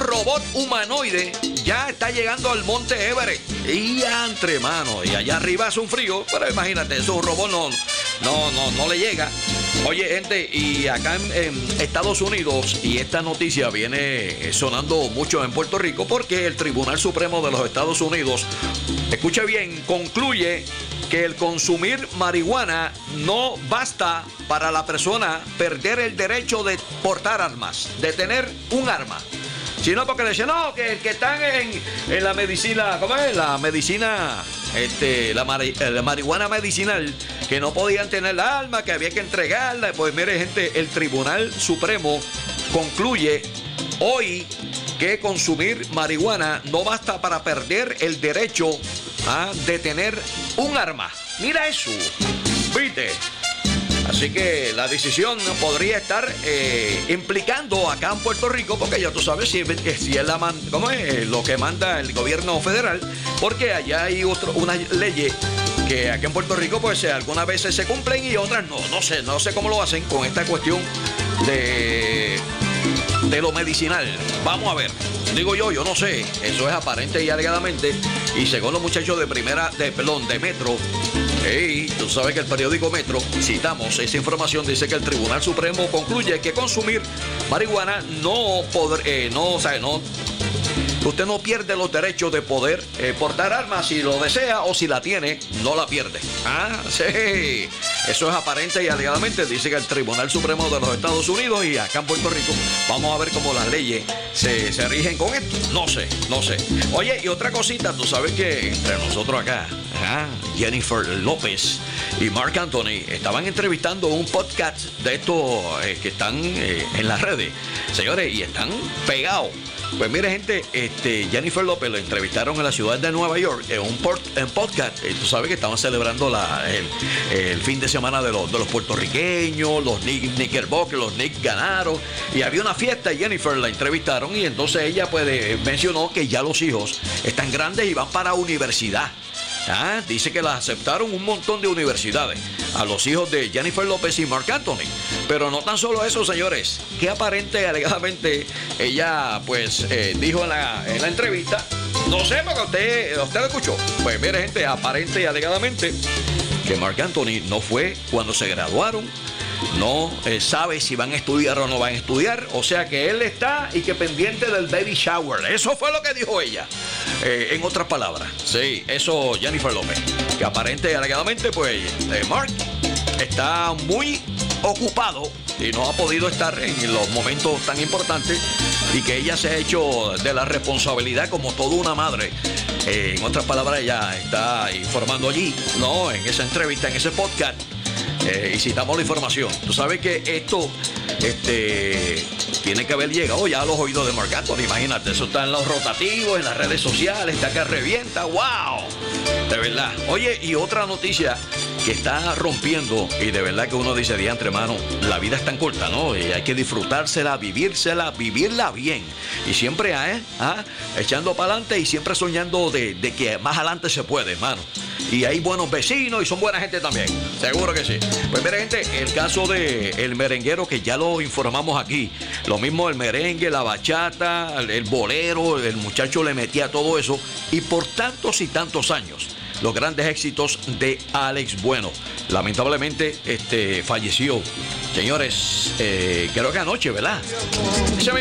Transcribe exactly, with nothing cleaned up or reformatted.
robot humanoide ya está llegando al monte Everest. Y entre mano, y allá arriba hace un frío, pero imagínate, eso un robot no, no, no, no le llega. Oye, gente, y acá en, en Estados Unidos, y esta noticia viene sonando mucho en Puerto Rico, porque el Tribunal Supremo de los Estados Unidos, escuche bien, concluye que el consumir marihuana no basta para la persona perder el derecho de portar armas, de tener un arma. Sino porque le dicen, no, que, que están en, en la medicina, ¿cómo es? La medicina, este, la, mari, la marihuana medicinal, que no podían tener la arma, que había que entregarla. Pues mire, gente, el Tribunal Supremo concluye hoy que consumir marihuana no basta para perder el derecho ¿ah? de tener un arma. Mira eso, ¿viste? Así que la decisión podría estar eh, implicando acá en Puerto Rico, porque ya tú sabes si, si es la man, ¿cómo es? Lo que manda el gobierno federal, porque allá hay otro, unas leyes que aquí en Puerto Rico pues algunas veces se cumplen y otras no. No sé, no sé cómo lo hacen con esta cuestión de, de lo medicinal. Vamos a ver. Digo yo, yo no sé. Eso es aparente y alegadamente. Y según los muchachos de primera, de perdón, de Metro. Hey, tú sabes que el periódico Metro, citamos esa información, dice que el Tribunal Supremo concluye que consumir marihuana no poder, eh, no, o sea, no, usted no pierde los derechos de poder eh, portar armas si lo desea o si la tiene, no la pierde. Ah, sí, eso es aparente y alegadamente, dice que el Tribunal Supremo de los Estados Unidos y acá en Puerto Rico, vamos a ver cómo las leyes se, se rigen con esto. No sé, no sé. Oye, y otra cosita, tú sabes que entre nosotros acá, ajá, Jennifer López y Marc Anthony estaban entrevistando un podcast de estos eh, que están eh, en las redes, señores, y están pegados. Pues mire, gente, este, Jennifer López lo entrevistaron en la ciudad de Nueva York en un port, en podcast. Y tú sabes que estaban celebrando la, el, el fin de semana de los, de los puertorriqueños, los Knickerbockers, los Knicks ganaron. Y había una fiesta y Jennifer la entrevistaron. Y entonces ella pues mencionó que ya los hijos están grandes y van para universidad. Ah, dice que las aceptaron un montón de universidades a los hijos de Jennifer López y Marc Anthony. Pero no tan solo eso, señores, que aparente, alegadamente, ella pues eh, dijo en la, en la entrevista, no sé, porque usted, usted lo escuchó. Pues mire, gente, aparente y alegadamente que Marc Anthony no fue cuando se graduaron, no eh, sabe si van a estudiar o no van a estudiar, o sea que él está y que pendiente del baby shower. Eso fue lo que dijo ella, eh, en otras palabras. Sí, eso Jennifer López, que aparente y alegadamente pues eh, Marc está muy ocupado y no ha podido estar en los momentos tan importantes y que ella se ha hecho de la responsabilidad como toda una madre. Eh, en otras palabras, ella está informando allí, ¿no? En esa entrevista, en ese podcast. Eh, y citamos la información. Tú sabes que esto este, tiene que haber llegado ya a los oídos de Marc Anthony. Imagínate, eso está en los rotativos, en las redes sociales, está que revienta. ¡Wow! De verdad. Oye, y otra noticia que está rompiendo, y de verdad que uno dice, diantre, hermano, la vida es tan corta, ¿no? Y hay que disfrutársela, vivírsela, vivirla bien. Y siempre, ¿eh? ¿Ah? Echando para adelante y siempre soñando de, de que más adelante se puede, hermano. Y hay buenos vecinos y son buena gente también. Seguro que sí. Pues mira, gente, el caso de el merenguero que ya lo informamos aquí. Lo mismo el merengue, la bachata, el, el bolero, el muchacho le metía todo eso. Y por tantos y tantos años, los grandes éxitos de Alex Bueno. Lamentablemente, este, falleció. Señores, eh, creo que anoche, ¿verdad? Ese